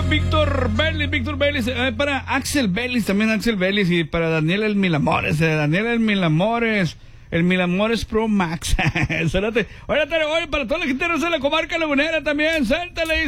Víctor Vélez, para Axel Vélez, también Axel Vélez, y para Daniel el Milamores, el Milamores Pro Max. Oye, para toda la gente de la comarca lagunera también, suéltale.